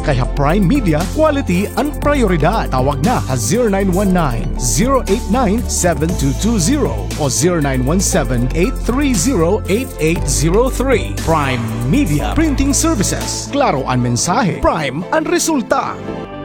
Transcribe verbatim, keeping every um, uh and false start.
Kaya Prime Media, quality ang prioridad. Tawag na sa zero nine one nine, zero eight nine, seven two two zero o zero nine one seven, eight three zero, eight eight zero three. Prime Media Printing Services. Klaro ang mensahe, Prime ang resulta.